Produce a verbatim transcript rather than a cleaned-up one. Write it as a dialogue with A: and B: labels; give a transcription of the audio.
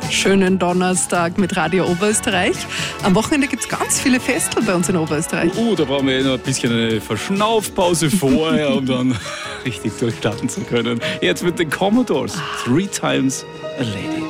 A: schönen Donnerstag mit Radio Oberösterreich. Am Wochenende gibt es ganz viele Festel bei uns in Oberösterreich.
B: Uh, da brauchen wir noch ein bisschen eine Verschnaufpause vorher, um dann richtig durchstarten zu können. Jetzt mit den Commodores. Three Times a Lady.